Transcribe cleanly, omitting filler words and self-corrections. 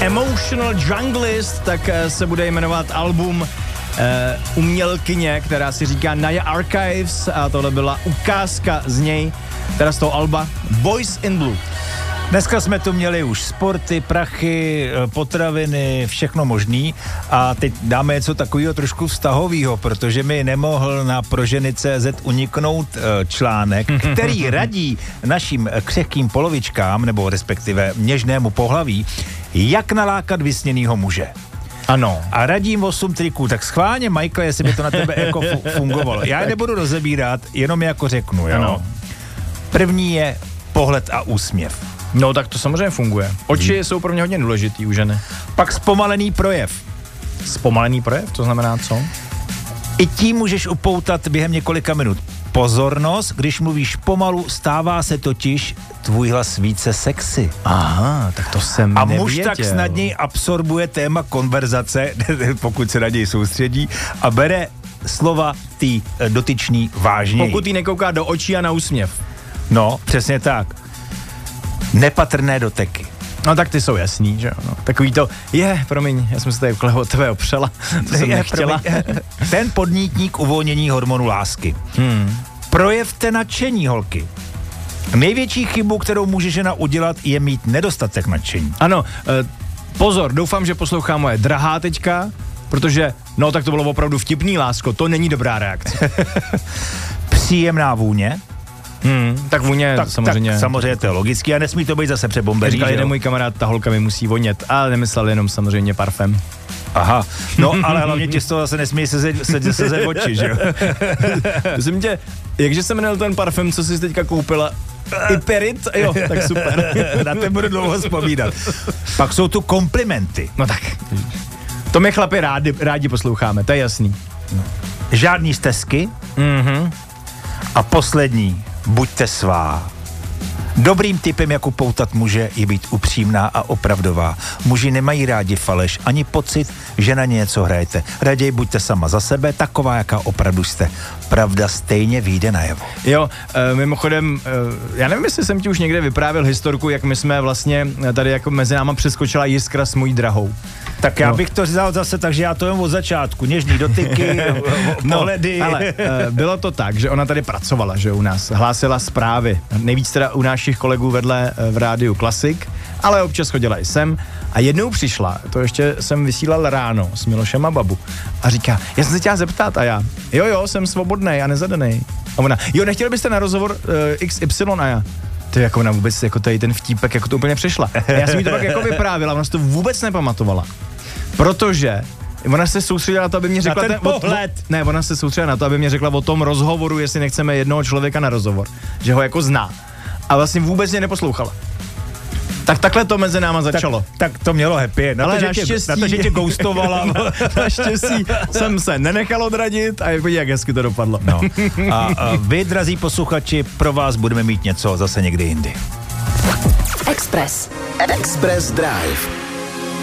Emotional Junglist, tak se bude jmenovat album umělkyně, která si říká Naya Archives, a tohle byla ukázka z něj, teda z toho alba Boys in Blue. Dneska jsme tu měli už sporty, prachy, potraviny, všechno možný a teď dáme něco takového trošku vztahového, protože mi nemohl na proženy.cz uniknout článek, který radí našim křehkým polovičkám, nebo respektive něžnému pohlaví, jak nalákat vysněnýho muže. Ano. A radím 8 triků, tak schválně, Michael, jestli by to na tebe jako fungovalo. Já je nebudu rozebírat, jenom jako řeknu, jo. Ano. První je pohled a úsměv. No tak to samozřejmě funguje. Oči jsou pro mě hodně důležitý u ženy. Pak zpomalený projev. Zpomalený projev, to znamená co? I tím můžeš upoutat během několika minut pozornost, když mluvíš pomalu, stává se totiž tvůj hlas více sexy. Aha, tak to jsem a nevěděl. muž tak snadněji absorbuje téma konverzace, pokud se na něj soustředí, a bere slova tý dotyčný vážněji. Pokud jí nekouká do očí a na úsměv. No, přesně tak. Nepatrné doteky. No tak ty jsou jasný, že jo. No. Takový to, promiň, já jsem se tady od tebe opřela, to jsem nechtěla. Ten podnítník uvolnění hormonu lásky. Projevte nadšení, holky. Největší chybu, kterou může žena udělat, je mít nedostatek nadšení. Ano, pozor, doufám, že poslouchá moje drahá teďka, protože, no tak to bylo opravdu vtipný, lásko, to není dobrá reakce. Příjemná vůně. Tak vůně samozřejmě. Tak samozřejmě to je logický a nesmí to být zase přebombeří. Říkal jeden můj kamarád, ta holka mi musí vonět, ale nemyslel jenom samozřejmě parfém. Aha, no ale hlavně ti z toho zase nesmí sezet oči, že jo? Myslím tě, jakže se jmenil ten parfém, co jsi teďka koupila? Iperit? Jo, tak super. Na ten budu dlouho vzpomínat. Pak jsou tu komplimenty. No tak, to my chlapi rádi posloucháme, to je jasný. No. Žádný stesky. A poslední, buďte svá. Dobrým tipem, jak upoutat muže, je být upřímná a opravdová. Muži nemají rádi faleš, ani pocit, že na něco hrajete. Raději buďte sama za sebe, taková, jaká opravdu jste. Pravda stejně vyjde najevo. Jo, mimochodem, já nevím, jestli jsem ti už někde vyprávěl historku, jak my jsme vlastně tady jako mezi náma přeskočila jiskra s mojí drahou. Tak já bych to vzal zase, takže já to jen od začátku. Něžný dotyky, pohledy. No, ale bylo to tak, že ona tady pracovala, že u nás hlásila zprávy. Nejvíc teda u našich kolegů vedle v rádiu Klasik, ale občas chodila i sem. A jednou přišla, to ještě jsem vysílal ráno s Milošem a Babu. A říká, já jsem se chtěla zeptat, a já, jo, jsem svobodnej a nezadanej. A ona, nechtěli byste na rozhovor XY, a já, to jako ona vůbec, jako tady ten vtípek, jako to úplně přešla. A já jsem jí to pak jako vyprávěla, ona si to vůbec nepamatovala. Protože ona se soustředila na to, aby mě řekla ten pohled. Ona se soustředila na to, aby mě řekla o tom rozhovoru, jestli nechceme jednoho člověka na rozhovor. Že ho jako zná. A vlastně vůbec mě neposlouchala. Tak takhle to mezi náma začalo. Tak to mělo happy. Ale naštěstí, že tě ghostovala. Naštěstí jsem se nenechal odradit a jak hezky to dopadlo. No. A vy, drazí posluchači, pro vás budeme mít něco zase někdy jindy. Express Drive.